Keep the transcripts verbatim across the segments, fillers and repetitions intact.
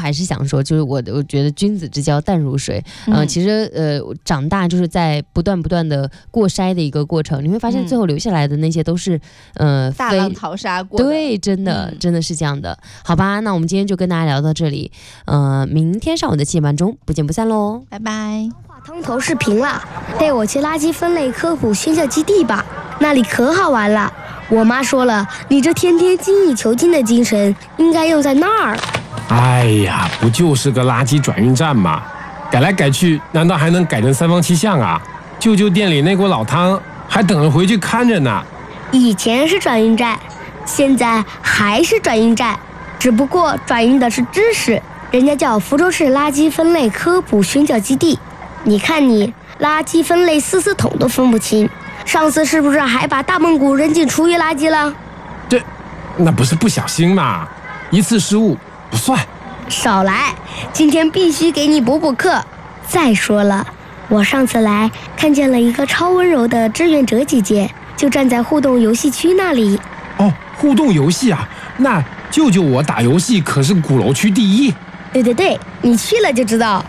还是想说，就是我我觉得君子之交淡如水，嗯、呃，其实呃长大就是在不断不断的过筛的一个过程，你会发现最后留下来的那些都是、嗯、呃大浪淘沙过的， 对，真的、嗯、真的是这样的。好吧，那我们今天就跟大家聊到这里，呃，明天上午的七点半钟不见不散喽， 拜拜。 汤头视频了，带我去垃圾分类科普宣教基地吧，那里可好玩了。我妈说了，你这天天精益求精的精神应该用在那儿。 哎呀，不就是个垃圾转运站吗？改来改去，难道还能改成三坊七巷啊？舅舅店里那锅老汤还等着回去看着呢。 以前是转运站，现在还是转运站，只不过转运的是知识，人家叫福州市垃圾分类科普宣教基地。你看你，垃圾分类四四桶都分不清，上次是不是还把大蒙古扔进厨余垃圾了？ 这，那不是不小心嘛，一次失误不算。 少来，今天必须给你补补课。再说了，我上次来看见了一个超温柔的志愿者姐姐，就站在互动游戏区那里。 哦，互动游戏啊，那舅舅我打游戏可是鼓楼区第一。 对对对，你去了就知道。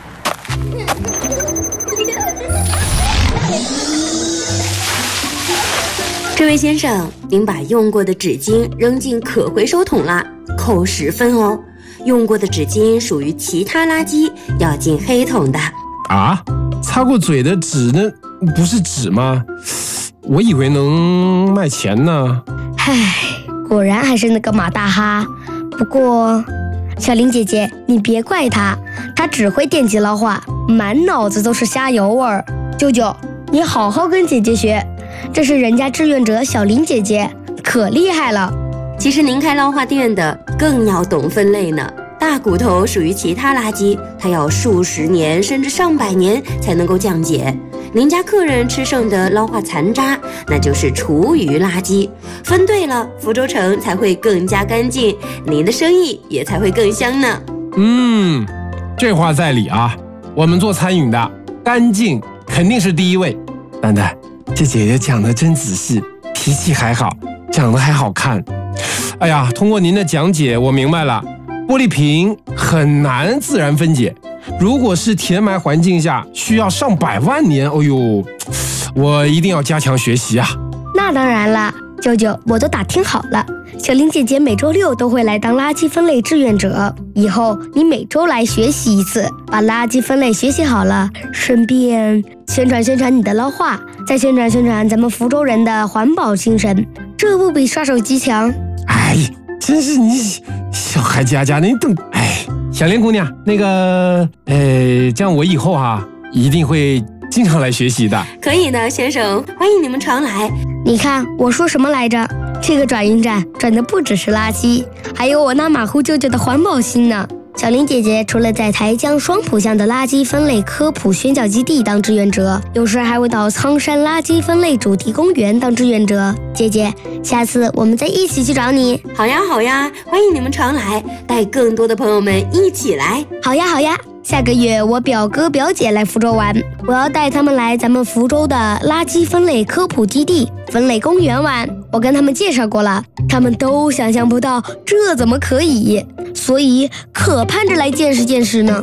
这位先生，您把用过的纸巾扔进可回收桶了，扣十分哦。用过的纸巾属于其他垃圾，要进黑桶的。 啊，擦过嘴的纸呢？不是纸吗？我以为能卖钱呢。 唉，果然还是那个马大哈。不过，小林姐姐，你别怪他，他只会电击捞话，满脑子都是虾油味儿。舅舅，你好好跟姐姐学。这是人家志愿者小林姐姐，可厉害了。 其实您开捞化店的更要懂分类呢。大骨头属于其他垃圾，它要数十年甚至上百年才能够降解。您家客人吃剩的捞化残渣，那就是厨余垃圾。分对了，福州城才会更加干净，您的生意也才会更香呢。 嗯，这话在理啊。我们做餐饮的，干净肯定是第一位。蛋蛋，这姐姐讲的真仔细，脾气还好，讲的还好看。哎呀，通过您的讲解，我明白了，玻璃瓶很难自然分解，如果是填埋环境下，需要上百万年。哎呦，我一定要加强学习啊！ 那当然了，舅舅，我都打听好了，小林姐姐每周六都会来当垃圾分类志愿者，以后你每周来学习一次，把垃圾分类学习好了，顺便宣传宣传你的捞话，再宣传宣传咱们福州人的环保精神，这不比刷手机强？ 哎，真是你小孩家家的，你懂？哎，小莲姑娘，那个，呃，这样我以后啊，一定会经常来学习的。 可以的，先生，欢迎你们常来。 你看我说什么来着？这个转运站转的不只是垃圾，还有我那马虎舅舅的环保心呢。小林姐姐除了在台江双浦乡的垃圾分类科普宣教基地当志愿者，有时还会到苍山垃圾分类主题公园当志愿者。姐姐，下次我们再一起去找你。 好呀好呀，欢迎你们常来，带更多的朋友们一起来。 好呀好呀，下个月我表哥表姐来福州玩，我要带他们来咱们福州的垃圾分类科普基地分类公园玩。我跟他们介绍过了，他们都想象不到这怎么可以，所以可盼着来见识见识呢。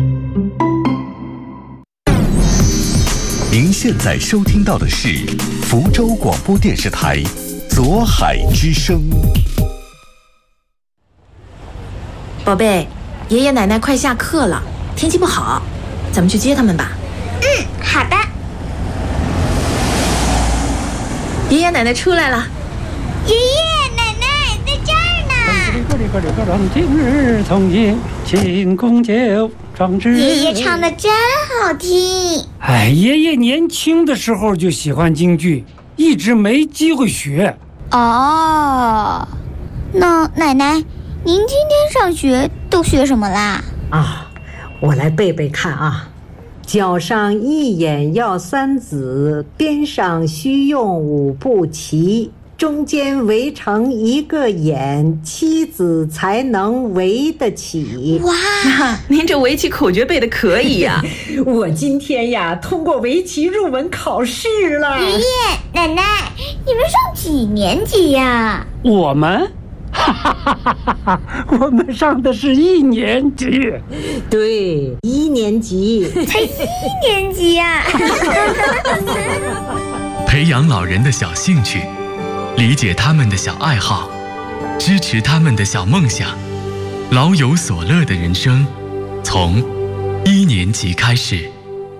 您现在收听到的是福州广播电视台左海之声。 宝贝，爷爷奶奶快下课了，天气不好，咱们去接他们吧。 嗯，好的。 爷爷奶奶出来了。 爷爷奶奶在这儿呢。 今日从迎庆功酒壮志。 爷爷唱的真好听。 哎，爷爷年轻的时候就喜欢京剧，一直没机会学。 哦，那奶奶，您今天上学都学什么啦？ 啊，我来背背看啊。脚上一眼要三子，边上须用五步齐，中间围成一个眼，妻子才能围得起。 哇，那您这围棋口诀背得可以呀、啊！ 我今天呀通过围棋入门考试了。 爷爷奶奶，你们上几年级呀？ 我们，哈哈哈哈哈哈！我们上的是一年级。 对，一年级。 才一年级呀、啊！ 培养老人的小兴趣，理解他们的小爱好，支持他们的小梦想，老有所乐的人生，从一年级开始。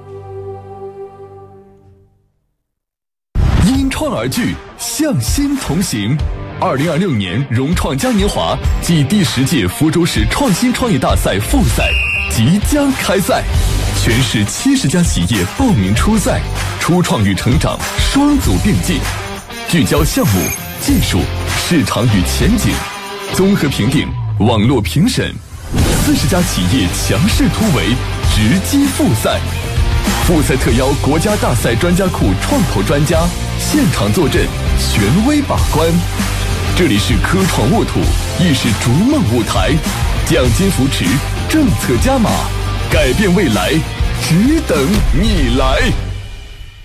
因创而聚，向心同行。二零二六年融创嘉年华暨第十届福州市创新创业大赛复赛即将开赛，全市七十家企业报名出赛，初创与成长双组并进，聚焦项目、技术、市场与前景，综合评定，网络评审，四十家企业强势突围，直击复赛。复赛特邀国家大赛专家库创投专家现场坐镇，权威把关。这里是科创沃土，亦是逐梦舞台，奖金扶持，政策加码，改变未来，只等你来。